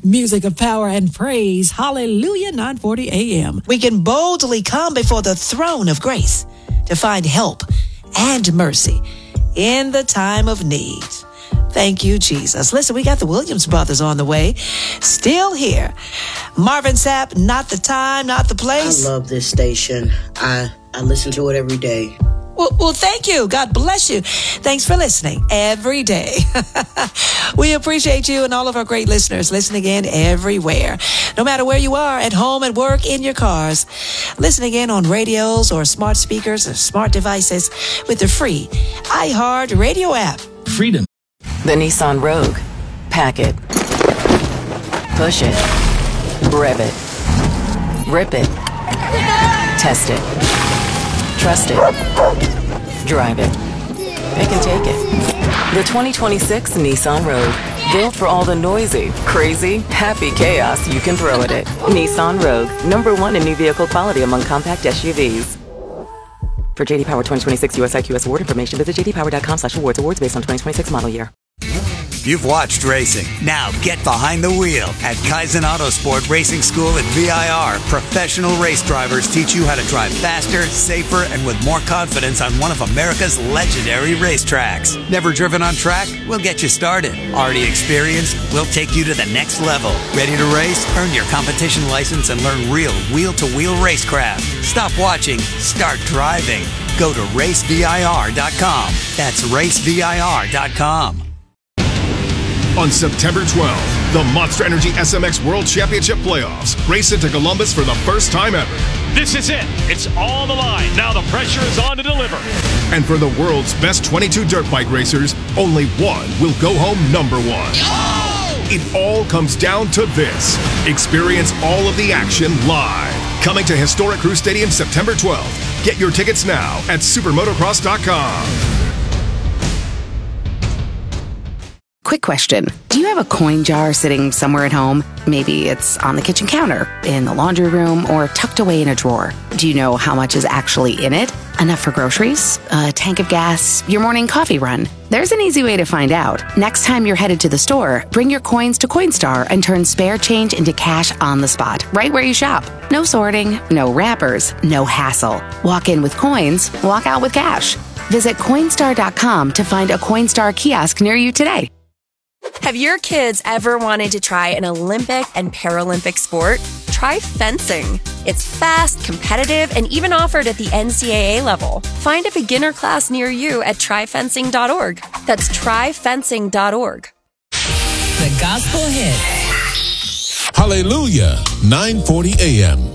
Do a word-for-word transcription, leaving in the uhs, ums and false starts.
Music of power and praise. Hallelujah, nine forty a.m. We can boldly come before the throne of grace to find help and mercy in the time of need. Thank you, Jesus. Listen, we got the Williams brothers on the way. Still here. Marvin Sapp, Not the Time, Not the Place. I love this station. I, I listen to it every day. Well, well, thank you. God bless you. Thanks for listening every day. We appreciate you and all of our great listeners listening in everywhere. No matter where you are, at home, at work, in your cars, listening in on radios or smart speakers or smart devices with the free iHeart Radio app. Freedom. The Nissan Rogue. Pack it. Push it. Rev it. Rip it. Test it. Trust it. Drive it. Pick and take it. The twenty twenty-six Nissan Rogue. Built for all the noisy, crazy, happy chaos you can throw at it. Nissan Rogue. Number one in new vehicle quality among compact S U Vs. For J D Power twenty twenty-six U S I Q S award information, visit j d power dot com slash awards. Awards based on twenty twenty-six model year. You've watched racing. Now get behind the wheel. At Kaizen Autosport Racing School at V I R, professional race drivers teach you how to drive faster, safer, and with more confidence on one of America's legendary racetracks. Never driven on track? We'll get you started. Already experienced? We'll take you to the next level. Ready to race? Earn your competition license and learn real wheel-to-wheel racecraft. Stop watching. Start driving. Go to race V I R dot com. That's race V I R dot com. On September twelfth, the Monster Energy S M X World Championship Playoffs race into Columbus for the first time ever. This is it. It's on the line. Now the pressure is on to deliver. And for the world's best twenty-two dirt bike racers, only one will go home number one. Oh! It all comes down to this. Experience all of the action live. Coming to historic Crew Stadium September twelfth. Get your tickets now at supermotocross dot com. Quick question. Do you have a coin jar sitting somewhere at home? Maybe it's on the kitchen counter, in the laundry room, or tucked away in a drawer. Do you know how much is actually in it? Enough for groceries? A tank of gas? Your morning coffee run? There's an easy way to find out. Next time you're headed to the store, bring your coins to Coinstar and turn spare change into cash on the spot, right where you shop. No sorting, no wrappers, no hassle. Walk in with coins, walk out with cash. Visit Coinstar dot com to find a Coinstar kiosk near you today. Have your kids ever wanted to try an Olympic and Paralympic sport? Try fencing. It's fast, competitive, and even offered at the N C double A level. Find a beginner class near you at try fencing dot org. That's try fencing dot org. The Gospel Hit. Hallelujah, nine forty a.m.